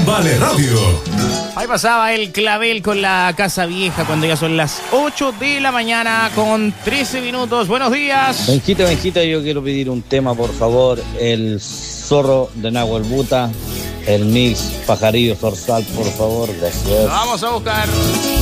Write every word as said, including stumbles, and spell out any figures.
Vale Radio. Ahí pasaba el clavel con la Casa Vieja cuando ya son las ocho de la mañana con trece minutos. Buenos días. Benjita, Benjita, yo quiero pedir un tema, por favor. El zorro de Nahuel Buta, el Mix Pajarillo Zorzal, por favor. Gracias. Vamos a buscar.